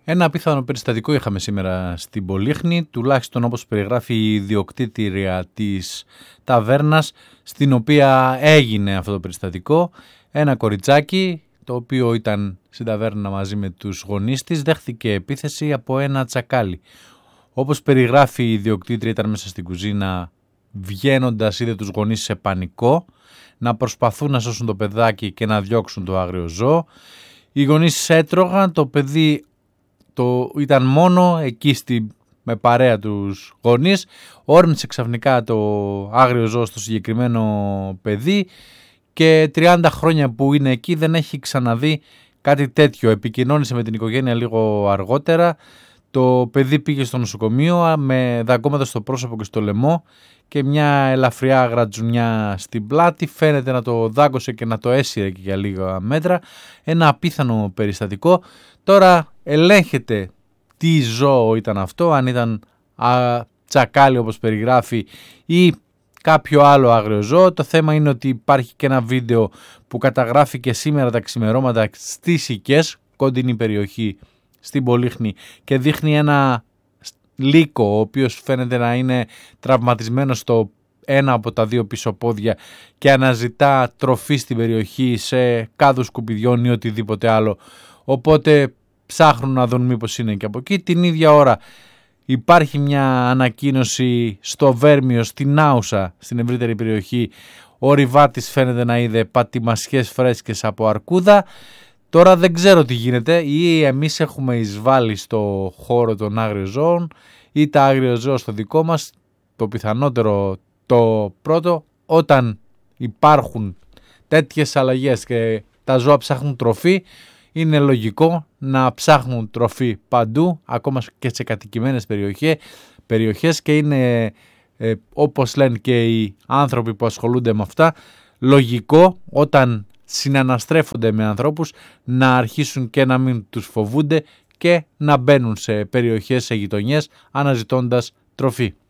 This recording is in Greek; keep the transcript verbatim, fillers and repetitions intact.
Ένα απίθανο περιστατικό είχαμε σήμερα στην Πολύχνη, τουλάχιστον όπως περιγράφει η ιδιοκτήτρια της ταβέρνας στην οποία έγινε αυτό το περιστατικό. Ένα κοριτσάκι το οποίο ήταν στην ταβέρνα μαζί με τους γονείς της δέχθηκε επίθεση από ένα τσακάλι. Όπως περιγράφει η ιδιοκτήτρια, ήταν μέσα στην κουζίνα, βγαίνοντας είδε τους γονείς σε πανικό να προσπαθούν να σώσουν το παιδάκι και να διώξουν το άγριο ζώο. Οι γονείς έτρωγαν, το παιδί το ήταν μόνο εκεί στη, με παρέα τους γονείς, όρμησε ξαφνικά το άγριο ζώο στο συγκεκριμένο παιδί και τριάντα χρόνια που είναι εκεί δεν έχει ξαναδεί κάτι τέτοιο. Επικοινώνησε με την οικογένεια λίγο αργότερα. Το παιδί πήγε στο νοσοκομείο με δαγκώματα στο πρόσωπο και στο λαιμό και μια ελαφριά γρατζουνιά στην πλάτη. Φαίνεται να το δάγκωσε και να το έσυρε και για λίγα μέτρα. Ένα απίθανο περιστατικό. Τώρα ελέγχεται τι ζώο ήταν αυτό, αν ήταν α, τσακάλι όπως περιγράφει ή κάποιο άλλο άγριο ζώο. Το θέμα είναι ότι υπάρχει και ένα βίντεο που καταγράφει και σήμερα τα ξημερώματα στις Οικές, κοντινή περιοχή στην Πολύχνη, και δείχνει ένα λύκο ο οποίος φαίνεται να είναι τραυματισμένος στο ένα από τα δύο πίσω πόδια και αναζητά τροφή στην περιοχή σε κάδους σκουπιδιών ή οτιδήποτε άλλο, οπότε ψάχνουν να δουν μήπως είναι και από εκεί. Την ίδια ώρα υπάρχει μια ανακοίνωση στο Βέρμιο, στην Άουσα, στην ευρύτερη περιοχή. Ο Ριβάτης φαίνεται να είδε πατημασιές φρέσκες από αρκούδα. Τώρα δεν ξέρω τι γίνεται, ή εμείς έχουμε εισβάλει στο χώρο των άγριων ζώων ή τα άγρια ζώα στο δικό μας. Το πιθανότερο το πρώτο, όταν υπάρχουν τέτοιες αλλαγές και τα ζώα ψάχνουν τροφή, είναι λογικό να ψάχνουν τροφή παντού, ακόμα και σε κατοικημένες περιοχές, περιοχές και είναι ε, όπως λένε και οι άνθρωποι που ασχολούνται με αυτά, λογικό όταν συναναστρέφονται με ανθρώπους να αρχίσουν και να μην τους φοβούνται και να μπαίνουν σε περιοχές, σε γειτονιές αναζητώντας τροφή.